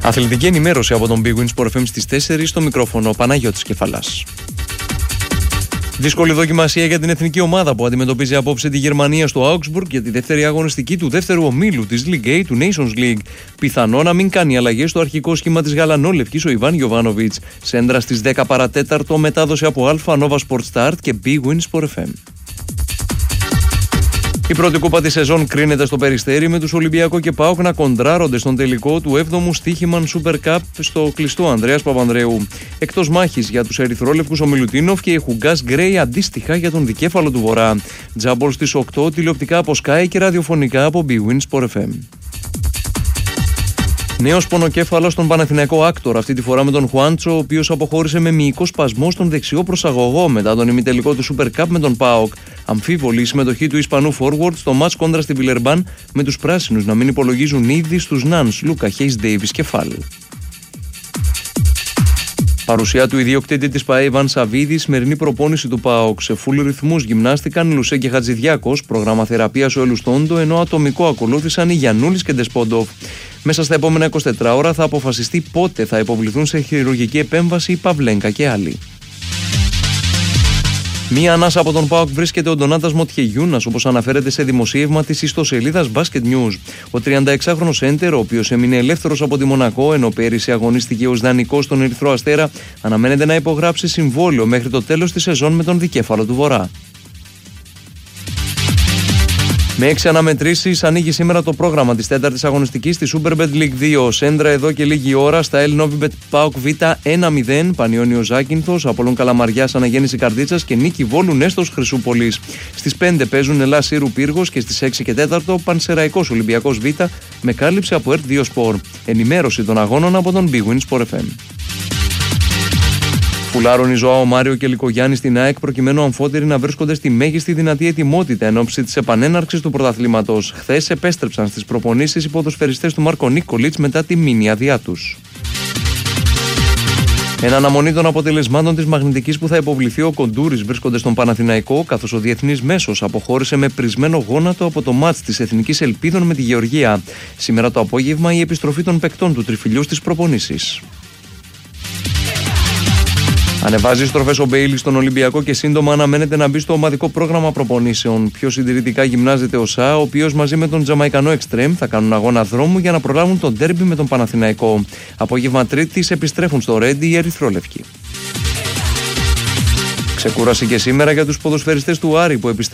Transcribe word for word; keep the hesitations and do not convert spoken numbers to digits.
Αθλητική ενημέρωση από τον Big Win Sport εφ εμ στις τέσσερις, στο μικρόφωνο Παναγιώτης Κεφαλάς. Δύσκολη δοκιμασία για την εθνική ομάδα που αντιμετωπίζει απόψε τη Γερμανία στο Augsburg για τη δεύτερη αγωνιστική του δεύτερου ομίλου της League A του Nations League. Πιθανό να μην κάνει αλλαγές στο αρχικό σχήμα της γαλανόλευκης ο Ιβάν Γιοβάνοβιτς. Σέντρα στις δέκα παρά τέταρτο, μετάδοση από Αλφα Nova Sport Start και Big Win Sport εφ εμ. Η πρώτη κούπα της σεζόν κρίνεται στο Περιστέρι, με τους Ολυμπιακό και ΠΑΟΚ να κοντράρονται στον τελικό του έβδομου Στίχημαν Super Cup στο κλειστό Ανδρέας Παπανδρέου. Εκτός μάχης για τους ερυθρόλευκους ο Μιλουτίνοφ και η Χουγκάς Γκρέι αντίστοιχα για τον δικέφαλο του Βορρά. Τζάμπολ στις οκτώ, τηλεοπτικά από Sky και ραδιοφωνικά από Big Win Sport εφ εμ. Νέος πονοκέφαλος στον Παναθηναϊκό Άκτορ, αυτή τη φορά με τον Χουάντσο, ο οποίος αποχώρησε με μυϊκό σπασμό στον δεξιό προσαγωγό μετά τον ημιτελικό του Super Cup με τον ΠΑΟΚ. Αμφίβολη η συμμετοχή του Ισπανού forward στο μάτς κόντρα στη Βιλερμπάν, με τους πράσινους να μην υπολογίζουν ήδη στους Νανς, Λούκα, Χέις Ντέιβις και Φάλ. Παρουσία του ιδιοκτήτη της ΠΑΕ Ιβάν Σαββίδη, σημερινή προπόνηση του ΠΑΟΚ. Σε φουλ ρυθμούς γυμνάστηκαν Λουσέ και Χατζηδιάκος, πρόγραμμα θεραπείας ο Ελουστόντο, ενώ ατομικό ακολούθησαν οι Γιαννούλης και Ντεσπόντοφ. Μέσα στα επόμενα είκοσι τέσσερις ώρα θα αποφασιστεί πότε θα υποβληθούν σε χειρουργική επέμβαση Παυλένκα και άλλοι. Μία ανάσα από τον ΠΑΟΚ βρίσκεται ο Ντονάτας Μοτιεγιούνας, όπως αναφέρεται σε δημοσίευμα της ιστοσελίδας Basket News. Ο τριανταεξάχρονος έντερ, ο οποίος έμεινε ελεύθερος από τη Μονακό ενώ πέρυσι αγωνίστηκε ως δανεικός στον Ερυθρό Αστέρα, αναμένεται να υπογράψει συμβόλαιο μέχρι το τέλος της σεζόν με τον δικέφαλο του Βορρά. Με έξι αναμετρήσεις ανοίγει σήμερα το πρόγραμμα της τέταρτης αγωνιστικής στη Superbet League δύο. Σέντρα εδώ και λίγη ώρα στα El Novibet ΠΑΟΚ Β ένα μηδέν, Πανιώνιος Ζάκυνθος, Απόλλων Καλαμαριάς Αναγέννηση Καρδίτσας και Νίκη Βόλου Νέστος Χρυσούπολης. Στις πέντε παίζουν Ελλάς Σύρου Πύργος και στις έξι και τέταρτο Πανσεραϊκός Ολυμπιακός Β με κάλυψη από Ερτ δύο Sport. Ενημέρωση των αγώνων από τον Big Win Sport εφ εμ. Φουλάρων η Ζωάο Μάριο και Λικογιάννη στην ΑΕΚ προκειμένου αμφότεροι να βρίσκονται στη μέγιστη δυνατή ετοιμότητα εν ώψη της επανέναρξης του πρωταθλήματος. Χθες επέστρεψαν στις προπονήσεις οι ποδοσφαιριστές του Μάρκο Νίκολιτς μετά τη μήνυ άδειά τους. Εν αναμονή των αποτελεσμάτων της μαγνητικής που θα υποβληθεί, ο Κοντούρης βρίσκονται στον Παναθηναϊκό, καθώς ο διεθνής μέσος αποχώρησε με πρισμένο γόνατο από το μάτς της Εθνικής Ελπίδων με τη Γεωργία. Σήμερα το απόγευμα η επιστροφή των παικτών του τριφυλιού στις προπονήσεις. Ανεβάζει στροφές ο Μπέιλι στον Ολυμπιακό και σύντομα αναμένεται να μπει στο ομαδικό πρόγραμμα προπονήσεων. Πιο συντηρητικά γυμνάζεται ο Σα, ο οποίος μαζί με τον Τζαμαϊκανό Εκστρέμ θα κάνουν αγώνα δρόμου για να προλάβουν τον ντέρμπι με τον Παναθηναϊκό. Απόγευμα Τρίτης επιστρέφουν στο Ρέντι οι ερυθρόλευκοι. Ξεκούραση και σήμερα για τους ποδοσφαιριστές του Άρη που επιστρέφουν.